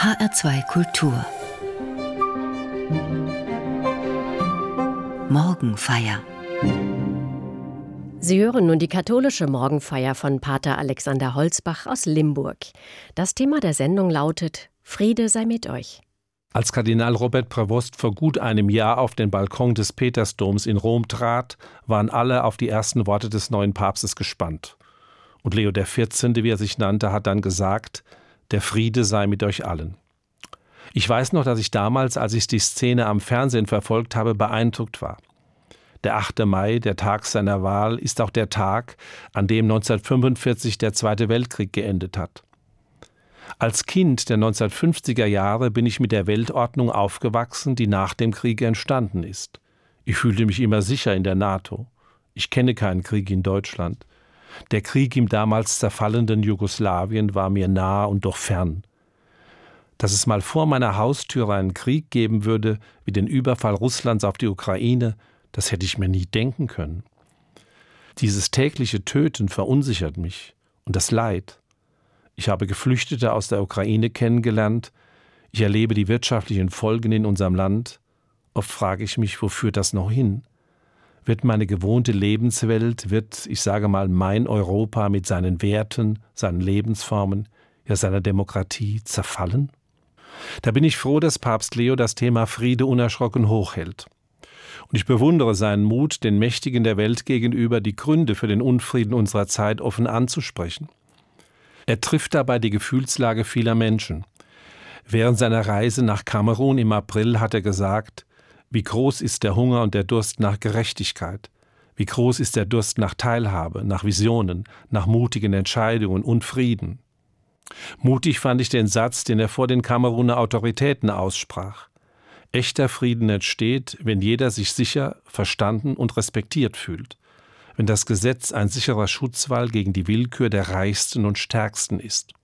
HR2 Kultur Morgenfeier. Sie hören nun die katholische Morgenfeier von Pater Alexander Holzbach aus Limburg. Das Thema der Sendung lautet: Friede sei mit euch. Als Kardinal Robert Prevost vor gut einem Jahr auf den Balkon des Petersdoms in Rom trat, waren alle auf die ersten Worte des neuen Papstes gespannt. Und Leo XIV., wie er sich nannte, hat dann gesagt: Der Friede sei mit euch allen. Ich weiß noch, dass ich damals, als ich die Szene am Fernsehen verfolgt habe, beeindruckt war. Der 8. Mai, der Tag seiner Wahl, ist auch der Tag, an dem 1945 der Zweite Weltkrieg geendet hat. Als Kind der 1950er Jahre bin ich mit der Weltordnung aufgewachsen, die nach dem Krieg entstanden ist. Ich fühlte mich immer sicher in der NATO. Ich kenne keinen Krieg in Deutschland. Der Krieg im damals zerfallenden Jugoslawien war mir nah und doch fern. Dass es mal vor meiner Haustüre einen Krieg geben würde, wie den Überfall Russlands auf die Ukraine, das hätte ich mir nie denken können. Dieses tägliche Töten verunsichert mich und das Leid. Ich habe Geflüchtete aus der Ukraine kennengelernt. Ich erlebe die wirtschaftlichen Folgen in unserem Land. Oft frage ich mich, wo führt das noch hin? Wird meine gewohnte Lebenswelt, ich sage mal, mein Europa mit seinen Werten, seinen Lebensformen, ja seiner Demokratie zerfallen? Da bin ich froh, dass Papst Leo das Thema Friede unerschrocken hochhält. Und ich bewundere seinen Mut, den Mächtigen der Welt gegenüber die Gründe für den Unfrieden unserer Zeit offen anzusprechen. Er trifft dabei die Gefühlslage vieler Menschen. Während seiner Reise nach Kamerun im April hat er gesagt: Wie groß ist der Hunger und der Durst nach Gerechtigkeit? Wie groß ist der Durst nach Teilhabe, nach Visionen, nach mutigen Entscheidungen und Frieden? Mutig fand ich den Satz, den er vor den Kameruner Autoritäten aussprach: Echter Frieden entsteht, wenn jeder sich sicher, verstanden und respektiert fühlt, wenn das Gesetz ein sicherer Schutzwall gegen die Willkür der Reichsten und Stärksten ist.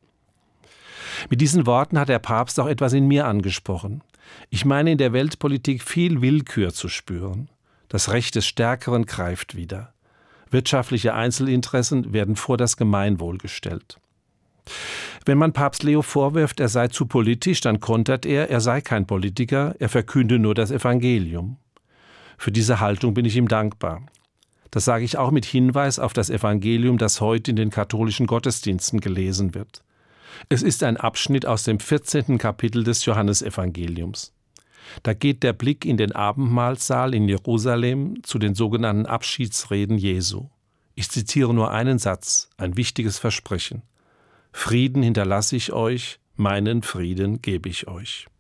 Mit diesen Worten hat der Papst auch etwas in mir angesprochen. Ich meine in der Weltpolitik viel Willkür zu spüren. Das Recht des Stärkeren greift wieder. Wirtschaftliche Einzelinteressen werden vor das Gemeinwohl gestellt. Wenn man Papst Leo vorwirft, er sei zu politisch, dann kontert er sei kein Politiker, er verkünde nur das Evangelium. Für diese Haltung bin ich ihm dankbar. Das sage ich auch mit Hinweis auf das Evangelium, das heute in den katholischen Gottesdiensten gelesen wird. Es ist ein Abschnitt aus dem 14. Kapitel des Johannesevangeliums. Da geht der Blick in den Abendmahlsaal in Jerusalem zu den sogenannten Abschiedsreden Jesu. Ich zitiere nur einen Satz, ein wichtiges Versprechen: Frieden hinterlasse ich euch, meinen Frieden gebe ich euch.